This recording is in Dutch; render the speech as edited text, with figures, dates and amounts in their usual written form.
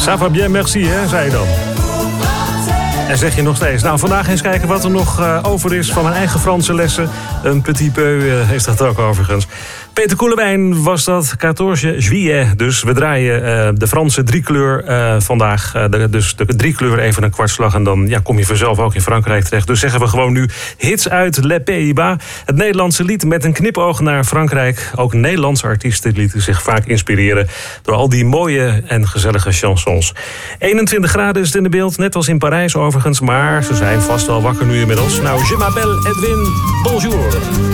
Ça va bien, merci, hè, zei je dan. En zeg je nog steeds. Nou, vandaag eens kijken wat er nog over is van mijn eigen Franse lessen. Een petit peu is dat ook overigens. Peter Koelewijn was dat, 14 juillet. Dus we draaien de Franse driekleur vandaag. Dus de driekleur even een kwartslag. En dan kom je vanzelf ook in Frankrijk terecht. Dus zeggen we gewoon nu hits uit Les Pays-Bas. Het Nederlandse lied met een knipoog naar Frankrijk. Ook Nederlandse artiesten lieten zich vaak inspireren door al die mooie en gezellige chansons. 21 graden is het in de beeld, net als in Parijs overigens. Maar ze zijn vast wel wakker nu inmiddels. Nou, je m'appelle Edwin, bonjour.